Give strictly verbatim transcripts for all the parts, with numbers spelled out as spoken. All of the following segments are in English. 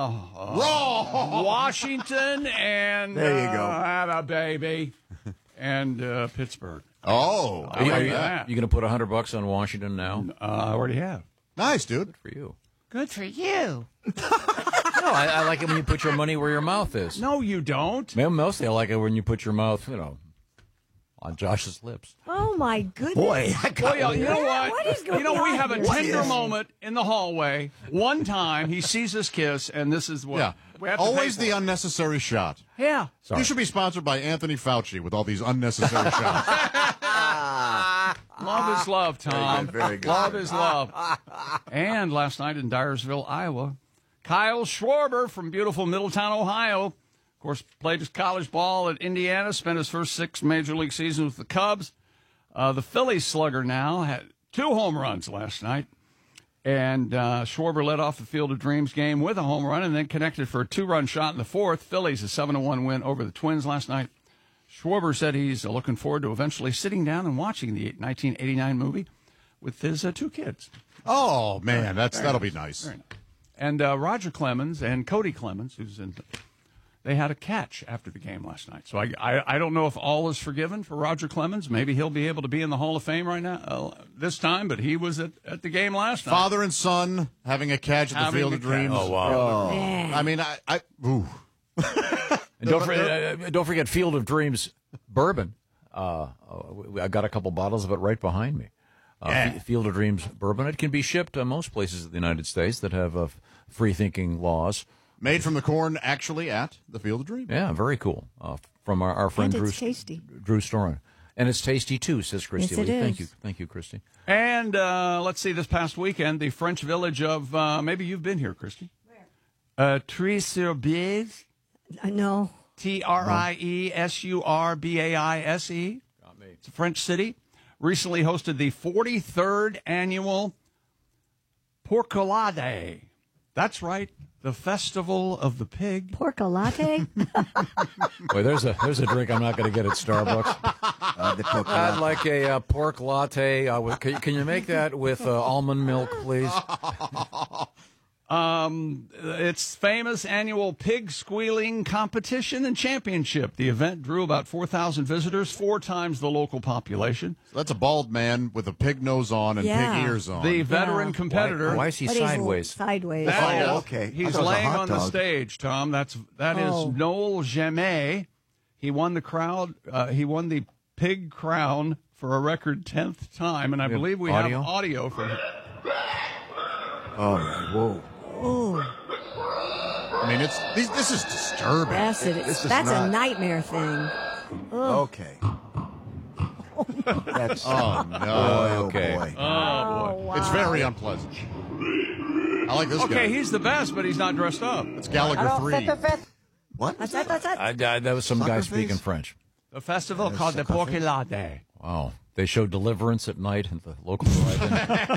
uh, Washington and there you go. Uh, have a baby and uh, Pittsburgh. Oh, I you, like you, that. you going to put a hundred bucks on Washington now? Uh, I already have. Nice, dude. Good for you. Good for you. No, I, I like it when you put your money where your mouth is. No, you don't. Mostly, I like it when you put your mouth, you know, on Josh's lips. Oh, my goodness. Boy, I got Well, you know what? What is going you know, we on have a here? tender What is- moment in the hallway. One time, he sees us kiss, and this is what Yeah. we have to Always pay the for. unnecessary shot. Yeah. Sorry. You should be sponsored by Anthony Fauci with all these unnecessary shots. Love is love, Tom. Very good, very good. Love is love. And last night in Dyersville, Iowa, Kyle Schwarber from beautiful Middletown, Ohio, of course, played his college ball at Indiana, spent his first six major league seasons with the Cubs. Uh, the Phillies slugger now had two home runs last night. And uh, Schwarber led off the Field of Dreams game with a home run and then connected for a two-run shot in the fourth. Phillies a seven to one win over the Twins last night. Schwarber said he's uh, looking forward to eventually sitting down and watching the nineteen eighty-nine movie with his uh, two kids. Oh, man, that's that'll be nice. Very nice. And uh, Roger Clemens and Cody Clemens, who's in, they had a catch after the game last night. So I, I, I don't know if all is forgiven for Roger Clemens. Maybe he'll be able to be in the Hall of Fame right now uh, this time, but he was at, at the game last night. Father and son having a catch at the Having Field a of Dreams. catch. Oh, wow. Man. I mean, I, I ooh. And don't, forget, uh, don't forget Field of Dreams bourbon. Uh, I got a couple bottles of it right behind me. Uh, Yeah. F- Field of Dreams bourbon. It can be shipped to most places in the United States that have uh, free-thinking laws. Made from the corn, actually, at the Field of Dreams. Yeah, very cool. Uh, from our, our friend And Drew, it's tasty. Drew Storen. And it's tasty, too, says Christy Yes, it Lee. Thank is. you. Thank you, Christy. And uh, let's see, this past weekend, the French village of, uh, maybe you've been here, Christy. Where? Uh, Trie-sur-Bize. I know. T R I E S U R B A I S E. Got me. It's a French city. Recently hosted the forty-third annual Porcolade. That's right, the Festival of the Pig. Porca latte? Boy, there's a there's a drink I'm not going to get at Starbucks. Uh, the pork I'd like a uh, pork latte. Uh, with, can, can you make that with uh, almond milk, please? Um, its famous annual pig squealing competition and championship. The event drew about four thousand visitors, four times the local population. So that's a bald man with a pig nose on and Yeah. pig ears on. The veteran Yeah. competitor. Why, why is he But he's sideways? Sideways. That Oh, is- okay. I He's thought it was a laying hot on the dog. stage, Tom. That's that is Oh. Noel Jamais. He won the crowd. Uh, he won the pig crown for a record tenth time, and I We have believe we audio? have audio from him. Oh, man. Whoa. Ooh, I mean, it's this, this is disturbing. yes, it is. This is That's not- a nightmare thing. Okay. That's. Oh, boy, no. oh, okay. boy. Oh boy. It's very unpleasant. I like this Okay, guy. he's the best, but he's not dressed up. It's Gallagher three. What? That's that, that's that. I, I, that was some guy Sucker speaking face? French. The festival called the sucker face. Porcolade. Wow. They showed Deliverance at night at the local drive-in.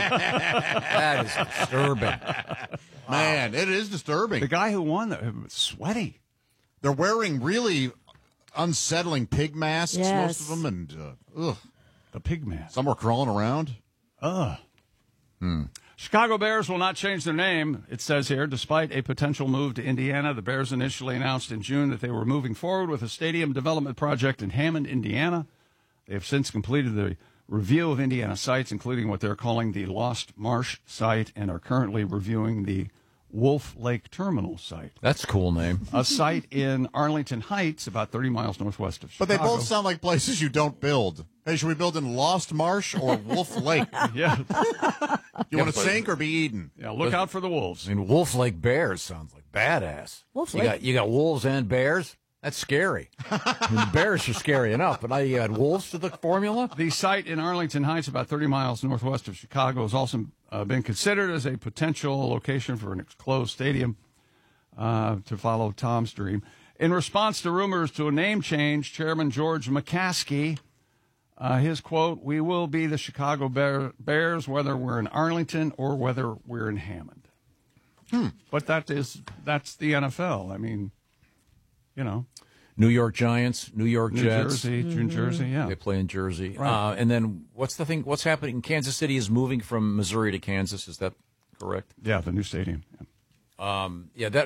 That is disturbing. Man, it is disturbing. The guy who won the, was sweaty. They're wearing really unsettling pig masks, Yes. most of them, and uh, ugh, The pig man. some are crawling around. Ugh. Chicago Bears will not change their name, it says here, despite a potential move to Indiana. The Bears initially announced in June that they were moving forward with a stadium development project in Hammond, Indiana. They have since completed the review of Indiana sites, including what they're calling the Lost Marsh site, and are currently reviewing the Wolf Lake Terminal site, That's a cool name. a site in Arlington Heights, about thirty miles northwest of But Chicago. they both sound like places you don't build. Hey, should we build in Lost Marsh or Wolf Lake? Yeah, You want to sink or be eaten? yeah. Look out for the wolves. I mean, Wolf Lake Bears sounds like badass. Wolf you Lake? got you got wolves and bears. That's scary. I mean, the bears are scary enough, but now you add wolves to the formula. The site in Arlington Heights, about thirty miles northwest of Chicago, has also uh, been considered as a potential location for an enclosed stadium uh, to follow Tom's dream. In response to rumors to a name change, Chairman George McCaskey, uh, his quote, "We will be the Chicago Bear- Bears, whether we're in Arlington or whether we're in Hammond." Hmm. But that is that's the N F L. I mean, you know, New York Giants, New York New Jets. Jersey, New Jersey, yeah. They play in Jersey. Right. Uh, and then what's the thing? What's happening? Kansas City is moving from Missouri to Kansas. Is that correct? Yeah, the new stadium. Yeah. Um, yeah, that